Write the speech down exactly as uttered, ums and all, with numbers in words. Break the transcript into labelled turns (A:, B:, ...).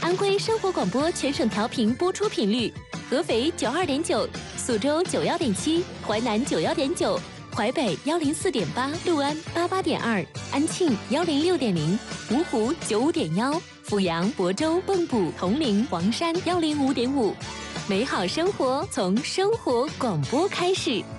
A: 安徽生活广播全省调频播出频率：合肥九二点九，苏州九幺点七，淮南九幺点九，淮北幺零四点八，六安八八点二，安庆幺零六点零，芜湖九五点幺，阜阳、亳州、蚌埠、铜陵、黄山幺零五点五。美好生活从生活广播开始。